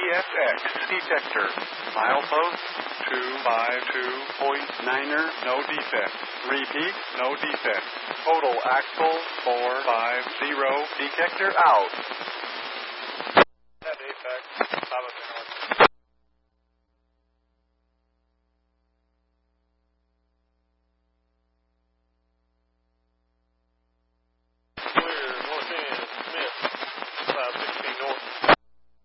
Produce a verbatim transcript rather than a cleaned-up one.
S X detector. Milepost two five two point niner, no defect. Repeat, no defect. Total axle four five zero, detector out.